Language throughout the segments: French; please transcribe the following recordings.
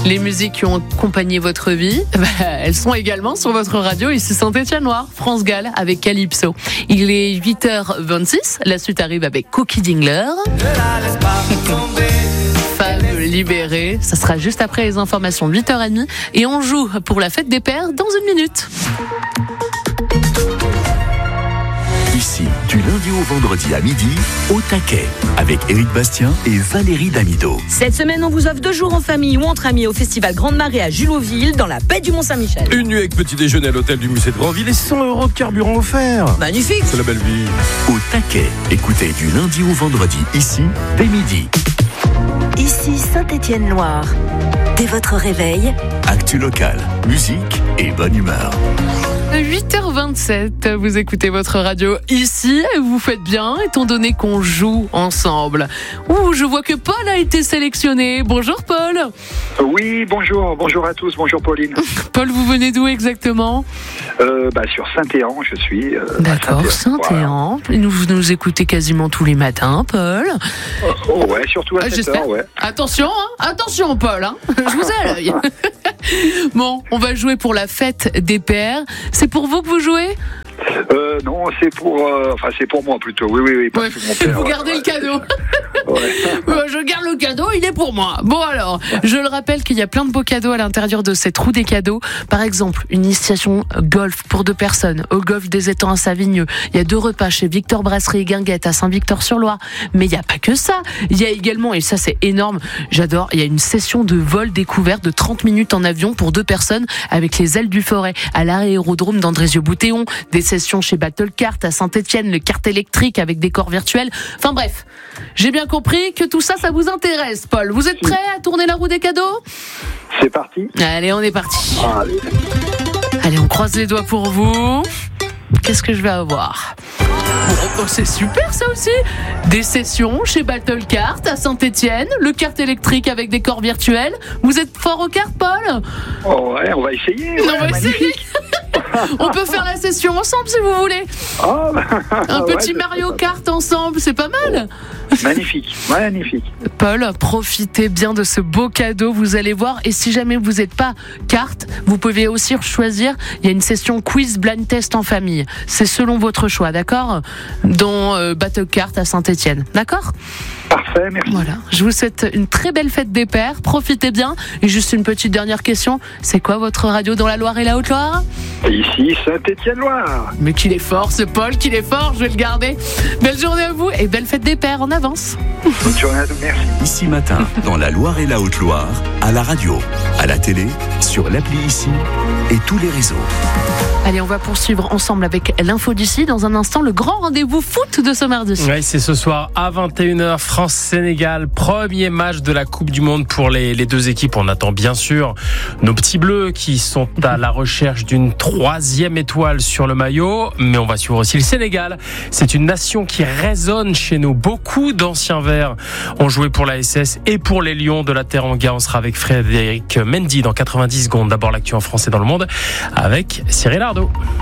Les musiques qui ont accompagné votre vie, elles sont également sur votre radio. Ici Saint-Étienne-Loire, France Gall avec Calypso. Il est 8h26, la suite arrive avec Cookie Dingler. Femme libérée, ça sera juste après les informations de 8h30. Et on joue pour la fête des pères dans une minute. Ici, du lundi au vendredi à midi, au taquet, avec Éric Bastien et Valérie Damido. Cette semaine, on vous offre 2 jours en famille ou entre amis au festival Grande Marée à Juloville, dans la baie du Mont-Saint-Michel. Une nuit avec petit déjeuner à l'hôtel du musée de Grandville et 100 € de carburant offert. Magnifique. C'est la belle vie. Au taquet, écoutez du lundi au vendredi, ici, dès midi. Ici Saint-Étienne-Loire. Dès votre réveil, Actu local, musique et bonne humeur. 8h27, vous écoutez votre radio ici et vous faites bien étant donné qu'on joue ensemble. Ouh, je vois que Paul a été sélectionné. Bonjour Paul. Oui, bonjour à tous, bonjour Pauline. Paul, vous venez d'où exactement ? Sur Saint-Éan, je suis. D'accord, Saint-Éan. Voilà. Vous nous écoutez quasiment tous les matins, Paul. Ouais, surtout à 7h, ouais. Attention, Paul, je vous ai à l'œil. Bon, on va jouer pour la fête des pères. C'est pour vous que vous jouez ? Non, c'est pour moi plutôt. Oui, parce que mon père. Vous gardez le cadeau. Je garde le cadeau, il est pour moi. Bon alors, je le rappelle qu'il y a plein de beaux cadeaux à l'intérieur de cette roue des cadeaux. Par exemple, une initiation golf pour 2 personnes au golf des Étangs à Savigneux. Il y a 2 repas chez Victor Brasserie et Guinguette à Saint-Victor-sur-Loire. Mais il n'y a pas que ça. Il y a également, et ça c'est énorme, j'adore, il y a une session de vol découverte de 30 minutes en avion pour 2 personnes avec les ailes du Forêt à l'aérodrome d'Andrézieux-Boutéon. Des sessions chez Battlecart à Saint-Étienne, le kart électrique avec décor virtuel. Enfin bref, j'ai bien compris que tout ça, ça vous intéresse, Paul. Vous êtes prêts à tourner la roue des cadeaux ? C'est parti. Allez, on est parti. Allez, on croise les doigts pour vous. Qu'est-ce que je vais avoir ? Oh, c'est super ça aussi. Des sessions chez Battlecart à Saint-Étienne, le kart électrique avec décor virtuel. Vous êtes fort au kart, Paul ? Oh ouais, on va essayer. On va essayer. On peut faire la session ensemble si vous voulez. Un petit Mario Kart ensemble, c'est pas mal. Magnifique. Paul, profitez bien de ce beau cadeau, vous allez voir. Et si jamais vous n'êtes pas carte, vous pouvez aussi choisir. Il y a une session quiz blind test en famille. C'est selon votre choix, d'accord ? Dont Battlecart à Saint-Étienne, d'accord ? Parfait, merci. Voilà, je vous souhaite une très belle fête des pères. Profitez bien. Et juste une petite dernière question. C'est quoi votre radio dans la Loire et la Haute-Loire ? Ici Saint-Étienne-Loire. Mais qu'il est fort, ce Paul, qu'il est fort, je vais le garder. Belle journée à vous et belle fête des pères en avance. Bonne journée à tous, merci. Ici matin, dans la Loire et la Haute-Loire, à la radio, à la télé, sur l'appli Ici et tous les réseaux. Allez, on va poursuivre ensemble avec l'info d'ici. Dans un instant, le grand rendez-vous foot de ce mardi. Oui, c'est ce soir à 21h, France-Sénégal. Premier match de la Coupe du Monde pour les 2 équipes. On attend bien sûr nos petits bleus qui sont à la recherche d'une 3e étoile sur le maillot. Mais on va suivre aussi le Sénégal. C'est une nation qui résonne chez nous. Beaucoup d'anciens verts ont joué pour la SS et pour les Lions de la Teranga. On sera avec Frédéric Mendy dans 90 secondes. D'abord l'actu en français dans le monde avec Cyril Ardo.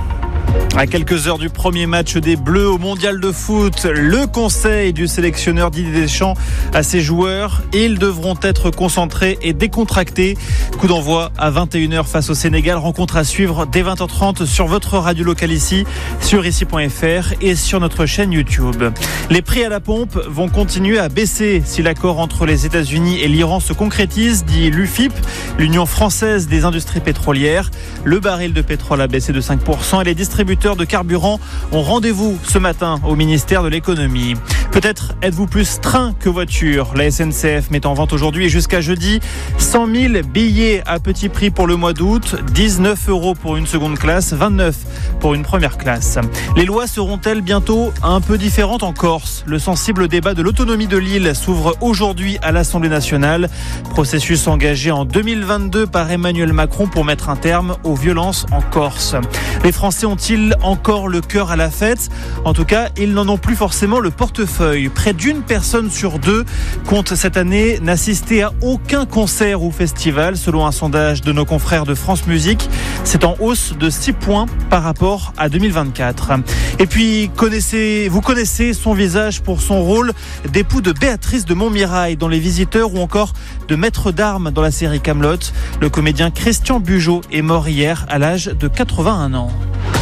À quelques heures du premier match des Bleus au Mondial de foot, le conseil du sélectionneur Didier Deschamps à ses joueurs, ils devront être concentrés et décontractés. Coup d'envoi à 21h face au Sénégal, rencontre à suivre dès 20h30 sur votre radio locale ici, sur ici.fr et sur notre chaîne YouTube. Les prix à la pompe vont continuer à baisser si l'accord entre les États-Unis et l'Iran se concrétise, dit l'UFIP, l'Union française des industries pétrolières. Le baril de pétrole a baissé de 5% et les distributeurs de carburant ont rendez-vous ce matin au ministère de l'économie. Peut-être êtes-vous plus train que voiture. La SNCF met en vente aujourd'hui et jusqu'à jeudi 100 000 billets à petit prix pour le mois d'août, 19 € pour une seconde classe, 29 pour une première classe. Les lois seront-elles bientôt un peu différentes en Corse ? Le sensible débat de l'autonomie de l'île s'ouvre aujourd'hui à l'Assemblée nationale. Processus engagé en 2022 par Emmanuel Macron pour mettre un terme aux violences en Corse. Les Français ont ont-ils encore le cœur à la fête ? En tout cas, ils n'en ont plus forcément le portefeuille. Près d'une personne sur deux compte cette année n'assister à aucun concert ou festival, selon un sondage de nos confrères de France Musique. C'est en hausse de 6 points par rapport à 2024. Et puis, vous connaissez son visage pour son rôle d'époux de Béatrice de Montmirail dans Les Visiteurs ou encore de maître d'armes dans la série Kaamelott. Le comédien Christian Bugeaud est mort hier à l'âge de 81 ans.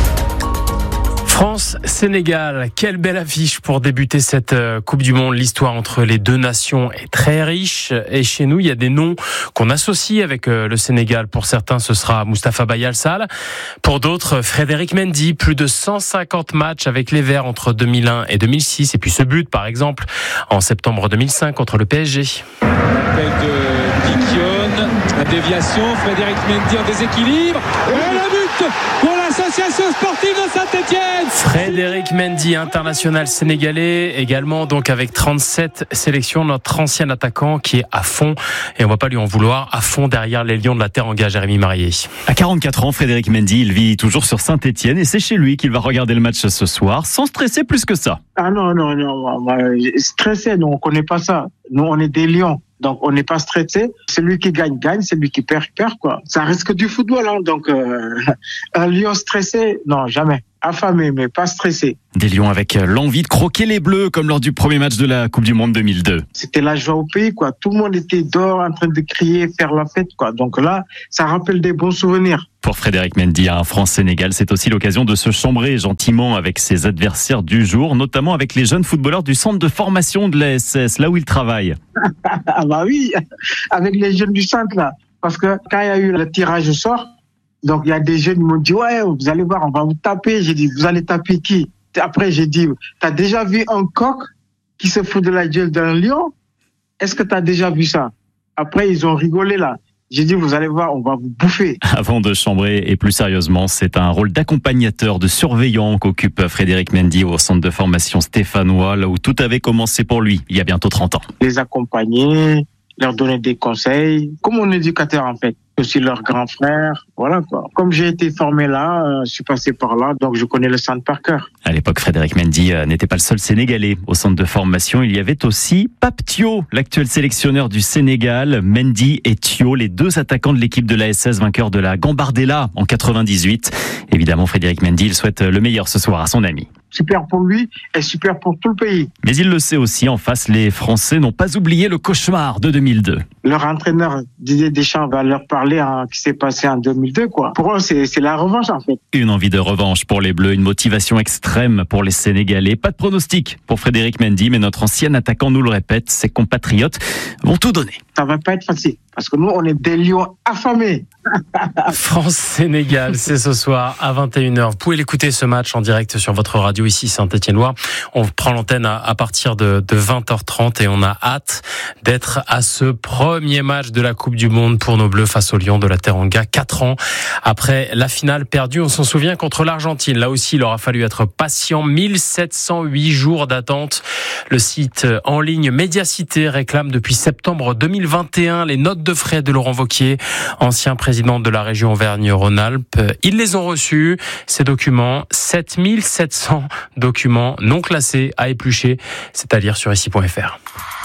France-Sénégal, quelle belle affiche pour débuter cette Coupe du Monde. L'histoire entre les deux nations est très riche et chez nous, il y a des noms qu'on associe avec le Sénégal. Pour certains, ce sera Moustapha Bayalsal. Pour d'autres, Frédéric Mendy, plus de 150 matchs avec les Verts entre 2001 et 2006. Et puis ce but, par exemple, en septembre 2005 contre le PSG. De Dikion, la déviation, Frédéric Mendy en déséquilibre. Et le but pour l'association sportive de Saint-Etienne. Frédéric Mendy, international sénégalais, également donc avec 37 sélections, notre ancien attaquant qui est à fond, et on va pas lui en vouloir, à fond derrière les Lions de la Teranga, Jérémy Marié. À 44 ans, Frédéric Mendy, il vit toujours sur Saint-Etienne et c'est chez lui qu'il va regarder le match ce soir, sans stresser plus que ça. Ah non, stressé, nous on connaît pas ça. Nous on est des Lions. Donc, on n'est pas stressé. Celui qui gagne, gagne. Celui qui perd, perd, quoi. Ça reste que du football, hein. Donc, un lion stressé, non, jamais. Affamé, mais pas stressé. Des lions avec l'envie de croquer les bleus, comme lors du premier match de la Coupe du Monde 2002. C'était la joie au pays, quoi. Tout le monde était dehors, en train de crier, faire la fête, quoi. Donc là, ça rappelle des bons souvenirs. Pour Frédéric Mendy, un France-Sénégal, c'est aussi l'occasion de se chambrer gentiment avec ses adversaires du jour, notamment avec les jeunes footballeurs du centre de formation de la SS, là où il travaille. Ah bah oui, avec les jeunes du centre, là. Parce que quand il y a eu le tirage au sort, donc il y a des jeunes qui m'ont dit, ouais, vous allez voir, on va vous taper. J'ai dit, vous allez taper qui? Après, j'ai dit, t'as déjà vu un coq qui se fout de la gueule d'un lion? Est-ce que t'as déjà vu ça? Après, ils ont rigolé, là. J'ai dit, vous allez voir, on va vous bouffer. Avant de chambrer, et plus sérieusement, c'est un rôle d'accompagnateur, de surveillant qu'occupe Frédéric Mendy au centre de formation stéphanois, là où tout avait commencé pour lui, il y a bientôt 30 ans. Les accompagner, leur donner des conseils, comme mon éducateur en fait. Aussi leur grand frère, voilà quoi. Comme j'ai été formé là, je suis passé par là, donc je connais le centre par cœur. À l'époque, Frédéric Mendy n'était pas le seul Sénégalais au centre de formation. Il y avait aussi Pape Thio, l'actuel sélectionneur du Sénégal. Mendy et Thio, les deux attaquants de l'équipe de la SS, vainqueurs de la Gambardella en 98. Évidemment, Frédéric Mendy, il souhaite le meilleur ce soir à son ami. Super pour lui et super pour tout le pays. Mais il le sait aussi, en face, les Français n'ont pas oublié le cauchemar de 2002. Leur entraîneur Didier Deschamps va leur parler qui s'est passé en 2002, quoi. Pour eux, c'est la revanche, en fait. Une envie de revanche pour les Bleus, une motivation extrême pour les Sénégalais. Pas de pronostic pour Frédéric Mendy, mais notre ancien attaquant nous le répète, ses compatriotes vont tout donner. Ça va pas être facile, parce que nous, on est des lions affamés. France-Sénégal, c'est ce soir à 21h. Vous pouvez l'écouter ce match en direct sur votre radio ici Saint-Etienne-Loire. On prend l'antenne à partir de 20h30 et on a hâte d'être à ce premier match de la Coupe du Monde pour nos Bleus face aux Lions de la Teranga. 4 ans après la finale perdue, on s'en souvient, contre l'Argentine. Là aussi, il aura fallu être patient. 1708 jours d'attente. Le site en ligne Médiacité réclame depuis septembre 2021 les notes de frais de Laurent Wauquiez, ancien président de la région Auvergne-Rhône-Alpes. Ils les ont reçus, ces documents, 7700 documents non classés à éplucher, c'est à lire sur ici.fr.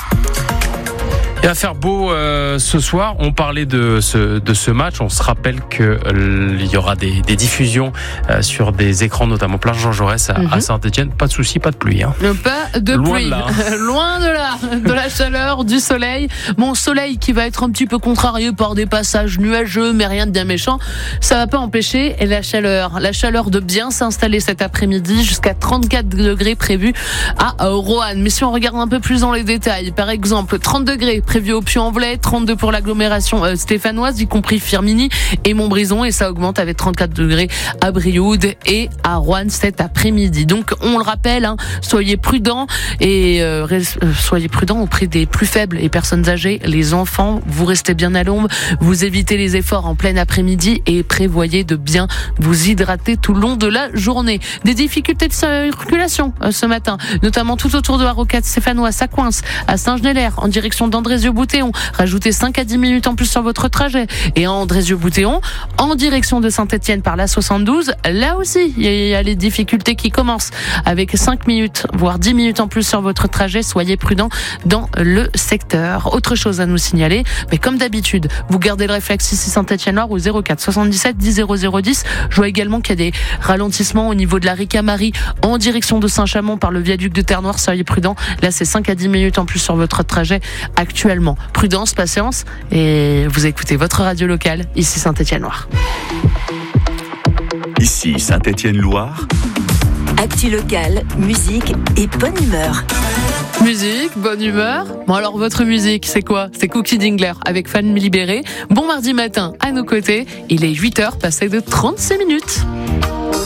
Il va faire beau ce soir. On parlait de ce match. On se rappelle que il y aura des diffusions sur des écrans, notamment Place Jean Jaurès à Saint-Etienne. Pas de souci, pas de pluie. Hein. Pas de Loin pluie. de là. Loin de là. De la chaleur, du soleil. Bon, soleil qui va être un petit peu contrarié par des passages nuageux, mais rien de bien méchant. Ça va pas empêcher la chaleur. La chaleur de bien s'installer cet après-midi jusqu'à 34 degrés prévus à Roanne. Mais si on regarde un peu plus dans les détails, par exemple, 30 degrés prévu au Puy-en-Velay, 32 pour l'agglomération stéphanoise, y compris Firminy et Montbrison, et ça augmente avec 34 degrés à Brioude et à Roanne cet après-midi. Donc on le rappelle, soyez prudents et soyez prudents auprès des plus faibles et personnes âgées, les enfants. Vous restez bien à l'ombre, vous évitez les efforts en plein après-midi et prévoyez de bien vous hydrater tout le long de la journée. Des difficultés de circulation ce matin, notamment tout autour de la rocade stéphanoise, ça coince à Saint-Genélaire en direction d'Andrézieux. Andrézieux-Boutéon. Rajoutez 5 à 10 minutes en plus sur votre trajet. Et à Andrézieux-Boutéon, en direction de Saint-Étienne par la 72, là aussi, il y a les difficultés qui commencent avec 5 minutes, voire 10 minutes en plus sur votre trajet. Soyez prudents dans le secteur. Autre chose à nous signaler, mais comme d'habitude, vous gardez le réflexe ici Saint-Étienne-Loire au 04 77 10 00 10. Je vois également qu'il y a des ralentissements au niveau de la Ricamarie en direction de Saint-Chamond par le viaduc de Terre-Noire. Soyez prudents. Là, c'est 5 à 10 minutes en plus sur votre trajet actuellement. Prudence, patience, et vous écoutez votre radio locale, ici Saint-Étienne-Loire. Ici Saint-Étienne-Loire. Actu locale, musique et bonne humeur. Musique, bonne humeur. Bon alors votre musique, c'est quoi? C'est Cookie Dingler avec Fan Libéré. Bon mardi matin à nos côtés. Il est 8h passé de 36 minutes.